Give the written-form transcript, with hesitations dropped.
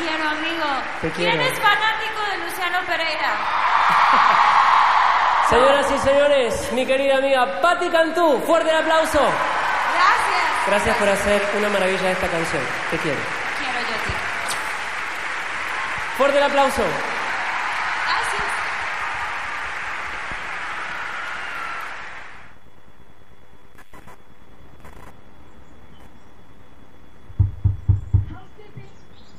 quiero, amigo. Te ¿Quién quiero. es fanático de Luciano Pereira? Señoras y señores, mi querida amiga Patti Cantú, fuerte el aplauso. Gracias. Gracias por hacer una maravilla de esta canción. Te quiero. Quiero yo a ti. Fuerte el aplauso.